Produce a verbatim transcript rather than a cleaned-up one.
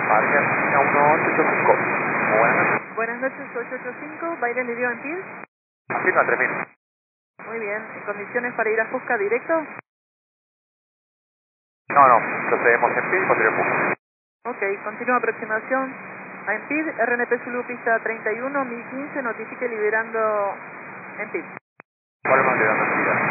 Argentina uno ocho ocho cinco. Buenas noches. Buenas noches, ocho ocho cinco, Baile Lidio en P I D. Afirma tres mil. Muy bien, ¿en condiciones para ir a Fusca directo? No, no, procedemos en P I D, posterior Fusca. Ok, continúa aproximación a en P I D, R N P Zulu pista treinta y uno, mil quince, notifique liberando en P I D. Volvemos liberando en P I D.